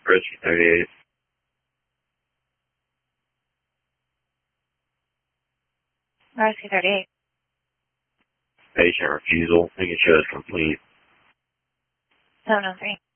Rescue 38. Rescue 38. Patient refusal. Making sure it's complete. 703.